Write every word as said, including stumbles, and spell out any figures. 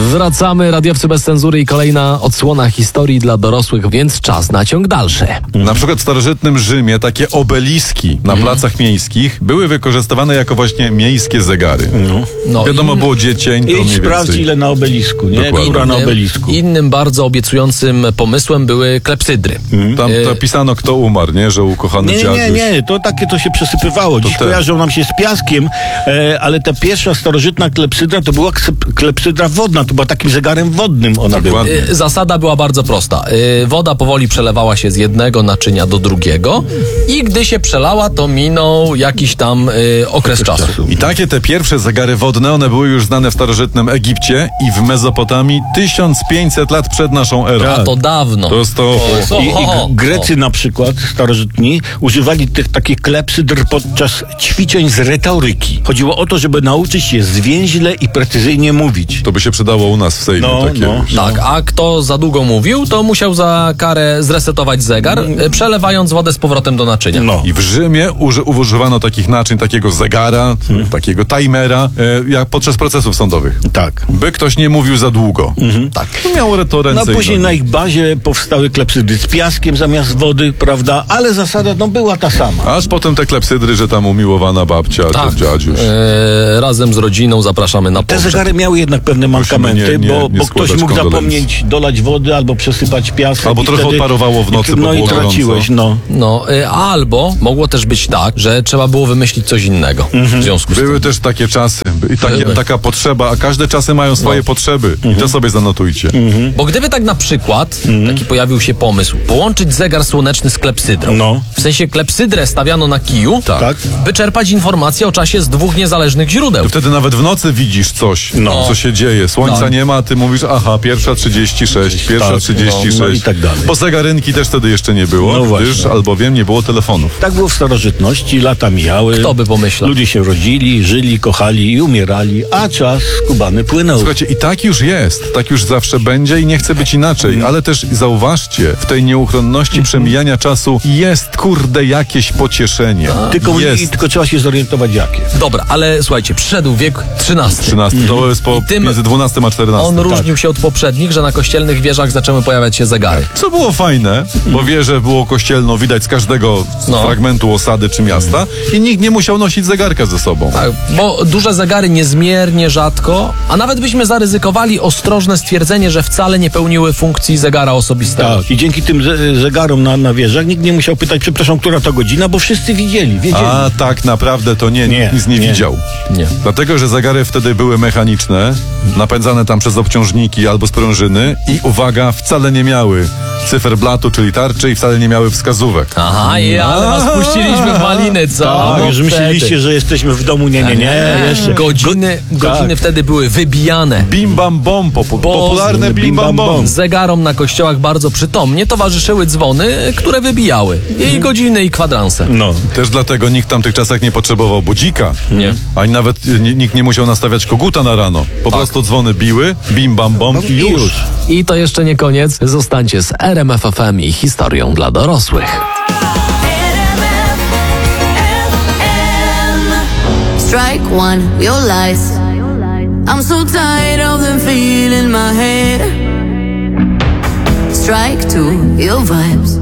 Wracamy, radiowcy bez cenzury i kolejna odsłona historii dla dorosłych, więc czas na ciąg dalszy. Na przykład w starożytnym Rzymie takie obeliski na placach miejskich były wykorzystywane jako właśnie miejskie zegary. No, Wiadomo, in- było dziecień, to Idź mniej sprawdź, więcej. ile na obelisku, nie? Dokładnie. Która na obelisku. Innym bardzo obiecującym pomysłem były klepsydry. Tam to pisano, kto umarł, nie? Że ukochany Nie, dziaduś. nie, nie, to takie to się przesypywało. Dziś te. kojarzą nam się z piaskiem, e, ale ta pierwsza starożytna klepsydra to była ksep- klepsydra wodna, to była takim zegarem wodnym ona była. Dokładnie. Y, Zasada była bardzo prosta. Y, Woda powoli przelewała się z jednego naczynia do drugiego i gdy się przelała, to minął jakiś tam y, okres czasu. czasu. I takie te pierwsze zegary wodne, one były już znane w starożytnym Egipcie i w Mezopotamii tysiąc pięćset lat przed naszą erą. A to dawno. To jest to... O, I, i o, G- Grecy na przykład, starożytni, używali tych takich klepsydr podczas ćwiczeń z retoryki. Chodziło o to, żeby nauczyć się zwięźle i precyzyjnie mówić. To by się przydało u nas w Sejmie. No, takie no. już. Tak, a kto za długo mówił, to musiał za karę zresetować zegar, y, przelewając wodę z powrotem do naczynia. No. I w Rzymie uży, używano takich naczyń, takiego zegara, Hmm. takiego timera, e, jak podczas procesów sądowych. Tak. By ktoś nie mówił za długo. Tak. Miał re- to No ręce a i później nogi. na ich bazie powstały klepsydry z piaskiem zamiast wody, prawda? Ale zasada no była ta sama. Aż potem te klepsydry, że tam umiłowana babcia, Tak. czy dziadziuś. E, razem z rodziną zapraszamy na Te pogrzeb. zegary miały jednak pewne mankamenty, nie- nie- bo, nie bo ktoś składać mógł kondolencji. zapomnieć dolać wody albo przesypać piasek. Albo i trochę wtedy- odparowało w nocy, i, bo No i było traciłeś, gorąco. no. No, y, albo mogło też być tak, że trzeba było wymyślić coś innego w związku z Były tym. też takie czasy i takie, Były. taka potrzeba, a każde czasy mają swoje No. potrzeby. I to sobie zanotujcie. Bo gdyby tak na przykład, taki pojawił się pomysł, połączyć zegar słoneczny z klepsydrą. No. W sensie klepsydrę stawiano na kiju, Tak. by czerpać informacje o czasie z dwóch niezależnych źródeł. To wtedy nawet w nocy widzisz coś, No. co się dzieje. Słońca Tak. nie ma, a ty mówisz, aha, pierwsza trzydzieści sześć, pierwsza Tak, trzydzieści sześć. no, no i tak dalej. Bo zegarynki też wtedy jeszcze nie było, No gdyż właśnie. albowiem nie było telefonów. Tak było w starożytności, lata mijały. Kto by pomyślał? Ludzie się rodzili, żyli, kochali i umierali, a czas skubany płynął. Słuchajcie, i tak już jest, tak już zawsze będzie i nie chce być inaczej, ale też zauważcie, w tej nieuchronności przemijania czasu jest, kurde, jakieś pocieszenie. Tylko, i, jest. tylko trzeba się zorientować jakie. Dobra, ale słuchajcie, przyszedł wiek trzynasty. trzynasty, to jest po, tym między dwunastym a czternastym. On różnił się od poprzednich, że na kościelnych wieżach zaczęły pojawiać się zegary. Co było fajne, bo wieże było kościelno widać z każdego No. fragmentu osady czy miasta i nikt nie musiał nosić zegarka ze sobą. Tak, bo duże zegary niezmiernie rzadko, a nawet byśmy zaryzykowali ostrożne stwierdzenie, że wcale nie pełniły funkcji zegara osobistego. Tak. I dzięki tym ze- zegarom na, na wieżach nikt nie musiał pytać, przepraszam, która to godzina, bo wszyscy widzieli, wiedzieli. A tak naprawdę to nie, Nie, nikt nic nie, nie. widział. Nie. Dlatego, że zegary wtedy były mechaniczne, napędzane tam przez obciążniki albo sprężyny i uwaga, wcale nie miały cyferblatu, czyli tarczy i wcale nie miały wskazówek. Aha, i ale was puściliśmy w maliny, co? Tak, No już wtedy. myśleliście, że jesteśmy w domu, nie, nie, nie, jeszcze. Godziny, godziny Tak. wtedy były wybijane. Bim bam bom, popu- popularne bim bam bom. Zegarom na kościołach bardzo przytomnie towarzyszyły dzwony, które wybijały. I godziny, i kwadranse. No. Też dlatego nikt w tamtych czasach nie potrzebował budzika. Nie. Ani nawet y, ni- nikt nie musiał nastawiać koguta na rano. Po prostu dzwony biły, bim bam bom i już. I to jeszcze nie koniec. Zostańcie z R M F F M i historią dla dorosłych. Strike one, your lies. I'm so tired of them feeling my head. Strike two, your vibes.